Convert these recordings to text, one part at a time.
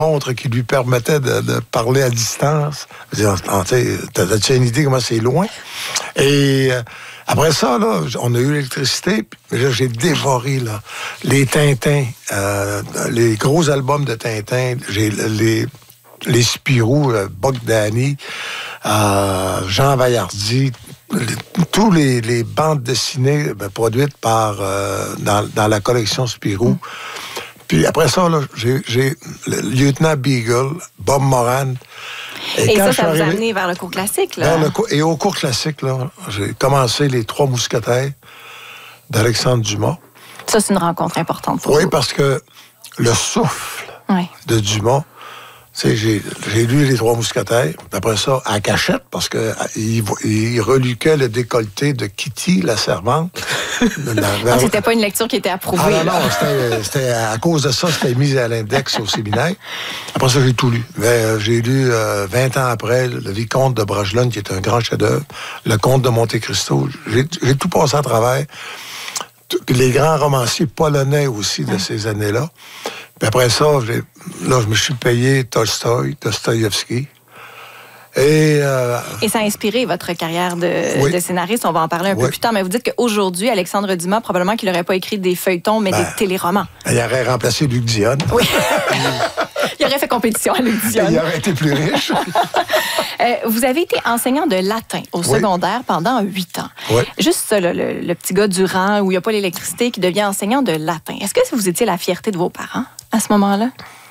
montre qui lui permettait de parler à distance. T'as-tu une idée comment c'est loin? Et après ça, là, on a eu l'électricité. Mais là, j'ai dévoré là, les Tintins, les gros albums de Tintin. J'ai les Spirou, Bogdani, Jean Vaillardy, tous les bandes dessinées produites par dans la collection Spirou. Puis après ça, là, j'ai le lieutenant Beagle, Bob Moran. Et ça vous a amené vers le cours classique, là? Et au cours classique, là, j'ai commencé les 3 mousquetaires d'Alexandre Dumas. Ça, c'est une rencontre importante pour vous. Oui, parce que le souffle de Dumas, j'ai lu les 3 mousquetaires, après ça, à cachette, parce que il reluquait le décolleté de Kitty, la servante. C'était pas une lecture qui était approuvée. Non, c'était à cause de ça, c'était mis à l'index au séminaire. Après ça, j'ai tout lu. J'ai lu 20 ans après, Le Vicomte de Bragelonne, qui est un grand chef-d'œuvre, Le Comte de Monte Cristo. J'ai tout passé à travers. Les grands romanciers polonais aussi de ces années-là. Puis après ça, je me suis payé Tolstoï, Dostoïevski. Et ça a inspiré votre carrière de scénariste. On va en parler un peu plus tard. Mais vous dites qu'aujourd'hui, Alexandre Dumas, probablement qu'il n'aurait pas écrit des feuilletons, mais des téléromans. Il aurait remplacé Luc Dionne. Oui. Il aurait fait compétition à Luc Dionne. Il aurait été plus riche. Vous avez été enseignant de latin au secondaire pendant 8 ans. Oui. Juste ça, le petit gars du rang où il n'y a pas l'électricité qui devient enseignant de latin. Est-ce que vous étiez la fierté de vos parents à ce moment-là?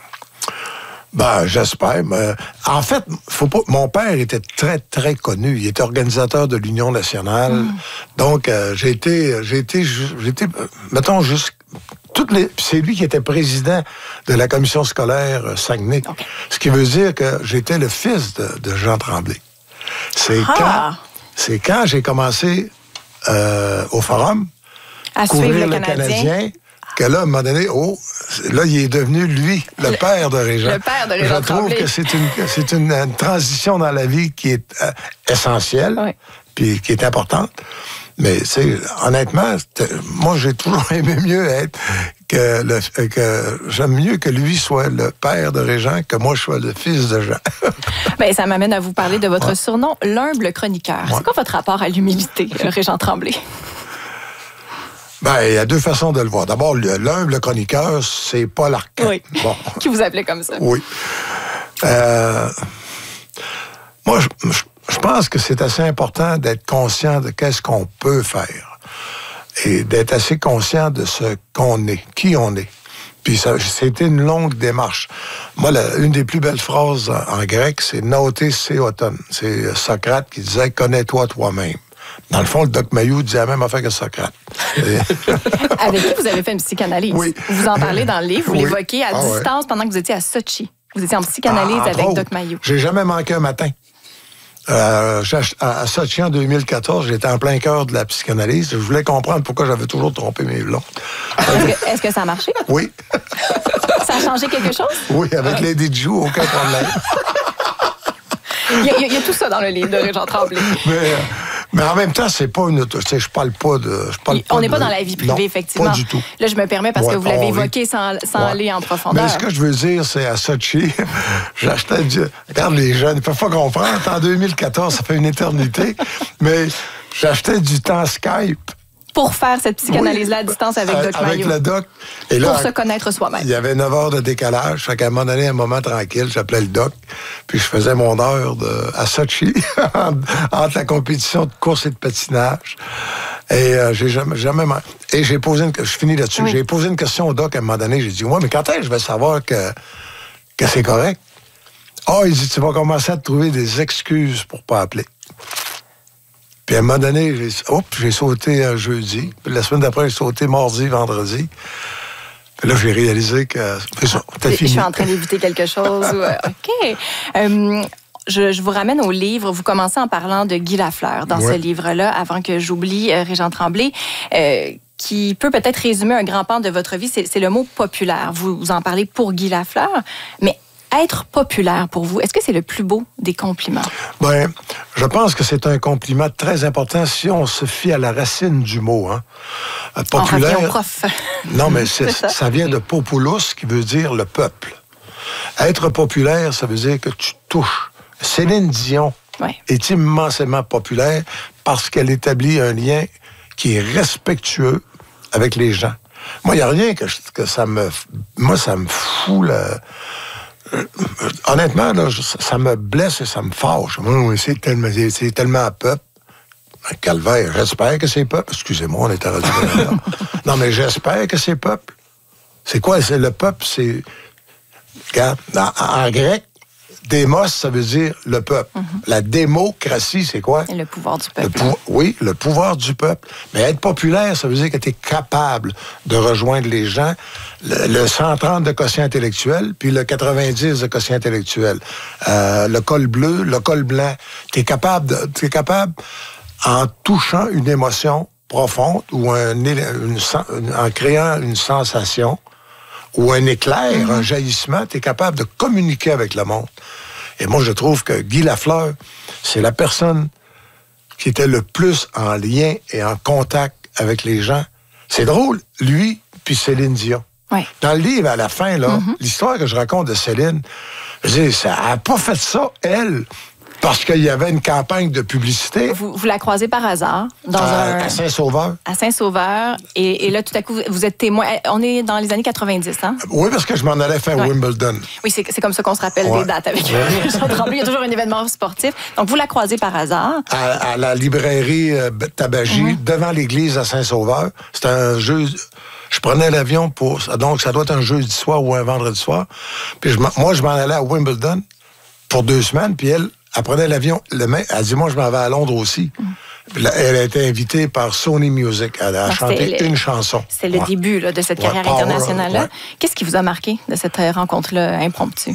J'espère. Mais en fait, mon père était très, très connu. Il était organisateur de l'Union nationale. Donc, j'ai été, mettons, c'est lui qui était président de la commission scolaire Saguenay. Okay. Ce qui veut dire que j'étais le fils de Jean Tremblay. C'est quand j'ai commencé au Forum à suivre le Canadien. Que là, à un moment donné, là, il est devenu, lui, le père de Régent. Le père de Régent. Je trouve que c'est une transition dans la vie qui est essentielle, puis qui est importante. Mais, honnêtement, moi, j'ai toujours aimé mieux j'aime mieux que lui soit le père de Régent que moi, je sois le fils de Jean. Ça m'amène à vous parler de votre surnom, l'humble chroniqueur. C'est quoi votre rapport à l'humilité, Régent Tremblay? Il y a 2 façons de le voir. D'abord, l'humble chroniqueur, c'est Paul Arcand. Oui. Bon. Qui vous appelait comme ça. Oui. Moi, je pense que c'est assez important d'être conscient de qu'est-ce qu'on peut faire et d'être assez conscient de ce qu'on est, qui on est. Puis c'était une longue démarche. Moi, une des plus belles phrases en grec, c'est « Naoté Séoton ». C'est Socrate qui disait « Connais-toi toi-même ». Dans le fond, le Doc Mayou disait la même affaire que Socrate. Avec qui vous avez fait une psychanalyse? Oui. Vous en parlez dans le livre, vous l'évoquez à distance pendant que vous étiez à Sochi. Vous étiez en psychanalyse avec Doc Mayou. J'ai jamais manqué un matin. À Sochi en 2014, j'étais en plein cœur de la psychanalyse. Je voulais comprendre pourquoi j'avais toujours trompé mes blondes. Est-ce que ça a marché? Oui. Ça a changé quelque chose? Oui, avec Lady Ju, aucun problème. Il y a tout ça dans le livre de Régent Tremblay. Mais en même temps, c'est pas une... Je parle pas de... On n'est pas dans la vie privée, effectivement. Pas du tout. Là, je me permets parce que vous l'avez évoqué sans aller en profondeur. Mais ce que je veux dire, c'est à Sochi, j'achetais du... Regarde, les jeunes, ils peuvent pas comprendre. En 2014, ça fait une éternité. Mais j'achetais du temps Skype. Pour faire cette psychanalyse-là à distance avec Doc Mayou. Avec le doc. Et là, pour se connaître soi-même. Il y avait 9 heures de décalage. Fait qu'à un moment donné, un moment tranquille, j'appelais le doc. Puis je faisais mon heure à Sochi, entre la compétition de course et de patinage. Et j'ai jamais... Et j'ai posé une... Je finis là-dessus. Oui. J'ai posé une question au doc à un moment donné. J'ai dit, mais quand est-ce que je vais savoir que c'est correct? Il dit, tu vas commencer à te trouver des excuses pour pas appeler. Puis à un moment donné, j'ai sauté un jeudi. Puis la semaine d'après, j'ai sauté mardi, vendredi. Puis là, j'ai réalisé que c'est ça, t'as fini. Je suis en train d'éviter quelque chose. OK. Je vous ramène au livre. Vous commencez en parlant de Guy Lafleur dans ce livre-là, avant que j'oublie Régent Tremblay, qui peut peut-être résumer un grand pan de votre vie. C'est le mot populaire. Vous en parlez pour Guy Lafleur, mais être populaire pour vous, est-ce que c'est le plus beau des compliments? Je pense que c'est un compliment très important si on se fie à la racine du mot. Populaire. On revient au prof. Non, mais ça vient de populus, qui veut dire le peuple. Être populaire, ça veut dire que tu touches. Céline Dion est immensément populaire parce qu'elle établit un lien qui est respectueux avec les gens. Moi, il n'y a rien que ça me... Moi, ça me fout honnêtement, là, ça me blesse et ça me fâche. C'est tellement peuple. Un calvaire. J'espère que c'est peuple. Excusez-moi, on est à Radio. Non, mais j'espère que c'est peuple. C'est quoi? C'est le peuple, c'est... Regarde, en grec, démos, ça veut dire le peuple. La démocratie, c'est quoi? Le pouvoir du peuple. Oui, le pouvoir du peuple. Mais être populaire, ça veut dire que tu es capable de rejoindre les gens. Le 130 de quotient intellectuel, puis le 90 de quotient intellectuel. Le col bleu, le col blanc. Tu es capable, en touchant une émotion profonde ou en créant une sensation ou un éclair, un jaillissement, tu es capable de communiquer avec le monde. Et moi, je trouve que Guy Lafleur, c'est la personne qui était le plus en lien et en contact avec les gens. C'est drôle, lui puis Céline Dion. Oui. Dans le livre, à la fin, là, l'histoire que je raconte de Céline, elle n'a pas fait ça, elle, parce qu'il y avait une campagne de publicité. Vous la croisez par hasard à Saint-Sauveur. À Saint-Sauveur. Et là, tout à coup, vous êtes témoin. On est dans les années 90, hein? Oui, parce que je m'en allais faire Wimbledon. Oui, c'est comme ça qu'on se rappelle des dates avec Jean Tremblay. Il y a toujours un événement sportif. Donc, vous la croisez par hasard. À la librairie Tabagie, devant l'église à Saint-Sauveur. C'était un jeu... Je prenais l'avion pour... Donc, ça doit être un jeudi soir ou un vendredi soir. Puis moi, je m'en allais à Wimbledon pour 2 semaines, puis elle prenait l'avion. Elle dit, moi, je m'en vais à Londres aussi. Puis là, elle a été invitée par Sony Music. Elle a chanté une chanson. C'est le début là, de cette carrière internationale-là. Qu'est-ce qui vous a marqué de cette rencontre-là impromptue?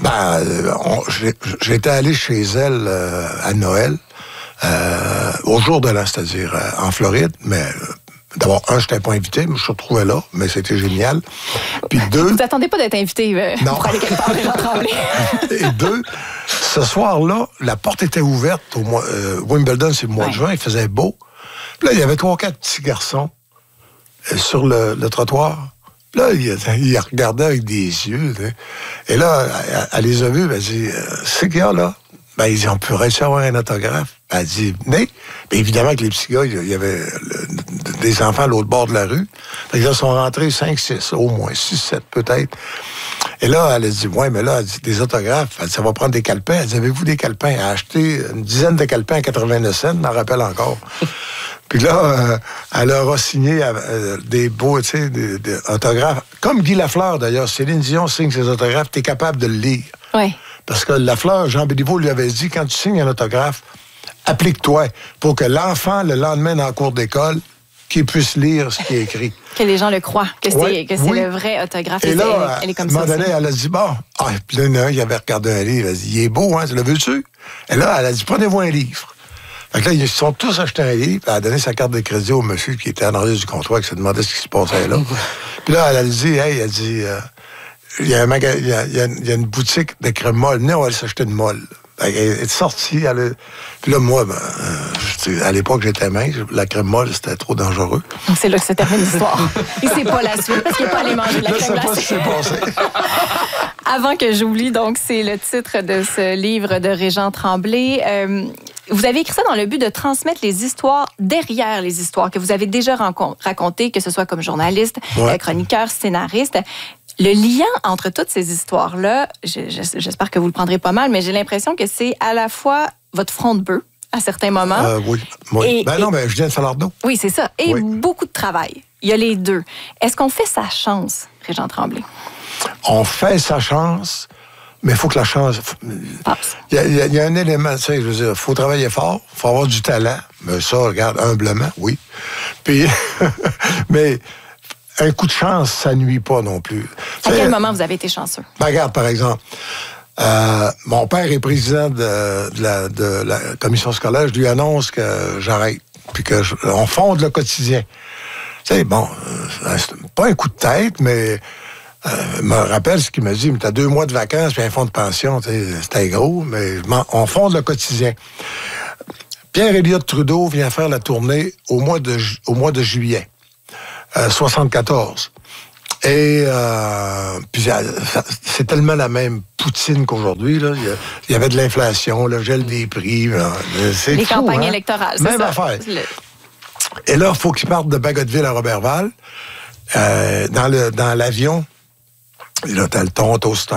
J'étais allé chez elle à Noël, au jour de l'an, c'est-à-dire en Floride, mais... D'abord, je n'étais pas invité, mais je me suis retrouvé là, mais c'était génial. Puis 2... Vous n'attendez pas d'être invité pour aller quelque part de Jean Tremblay. Et 2, ce soir-là, la porte était ouverte. Wimbledon, c'est le mois de juin, il faisait beau. Puis là, il y avait 3 ou 4 petits garçons sur le trottoir. Puis là, ils regardaient avec des yeux. Et là, elle les a vus, elle dit, c'est qu'il y a là? Ben, ils dit, on pourrait avoir un autographe. Ben, elle dit, venez. Ben, évidemment que les petits gars, il y avait des enfants à l'autre bord de la rue. Fait que là, ils sont rentrés 5, 6, au moins 6, 7 peut-être. Et là, elle a dit, ouais, mais là, elle dit, des autographes. Elle dit, ça va prendre des calepins. Elle dit, avez-vous des calepins? Elle a acheté une dizaine de calepins à 89 cents, je m'en rappelle encore. Puis là, elle leur a signé des beaux, tu sais, des autographes. Comme Guy Lafleur, d'ailleurs. Céline Dion signe ses autographes, t'es capable de le lire. Oui. Parce que Lafleur, Jean Béliveau lui avait dit, quand tu signes un autographe, applique-toi pour que l'enfant, le lendemain, dans la cour d'école, qu'il puisse lire ce qui est écrit. Que les gens le croient, que c'est le vrai autographe. Et là, elle est comme à un moment donné, elle a dit, bon, puis là, il avait regardé un livre, elle a dit, il est beau, hein, tu le veux-tu? Et là, elle a dit, prenez-vous un livre. Fait que là, ils se sont tous achetés un livre, elle a donné sa carte de crédit au monsieur qui était en arrière du comptoir, qui se demandait ce qui se passait là. Puis là, elle a dit, elle dit... Il y a une boutique de crème molle. Non, on va aller s'acheter une molle. Elle est sortie. Puis là, moi, à l'époque, j'étais mince. La crème molle, c'était trop dangereux. Donc, c'est là que se termine l'histoire. Et c'est pas la suite, parce qu'il n'est pas allé manger de la crème glacée. Je sais pas ce qui s'est passé. Avant que j'oublie, donc, c'est le titre de ce livre de Régent Tremblay. Vous avez écrit ça dans le but de transmettre les histoires derrière les histoires que vous avez déjà racontées, que ce soit comme journaliste, chroniqueur, scénariste. Le lien entre toutes ces histoires-là, j'espère que vous le prendrez pas mal, mais j'ai l'impression que c'est à la fois votre front de bœuf, à certains moments. Oui. Non, mais je viens de Salardo. Oui, c'est ça. Et beaucoup de travail. Il y a les deux. Est-ce qu'on fait sa chance, Régent Tremblay? On fait sa chance, mais il faut que la chance... passe. Il y a un élément, tu sais, je veux dire, il faut travailler fort, il faut avoir du talent. Mais ça, regarde, humblement, oui. Puis, mais... Un coup de chance, ça nuit pas non plus. À quel moment vous avez été chanceux? Ben, regarde, par exemple, mon père est président de la commission scolaire. Je lui annonce que j'arrête, puis qu'on fonde le quotidien. Tu sais, bon, c'est pas un coup de tête, mais me rappelle ce qu'il m'a dit. Tu as 2 mois de vacances, puis un fonds de pension. C'était gros, mais on fonde le quotidien. Pierre Elliott Trudeau vient faire la tournée au mois de juillet. 74. Et puis c'est tellement la même poutine qu'aujourd'hui. Là. Il y avait de l'inflation, le gel des prix. C'est les fou, campagnes hein? électorales, c'est même ça. affaire. Et là, il faut qu'ils partent de Bagotville à Robertval. Dans l'avion, là, t'as le Toronto Star.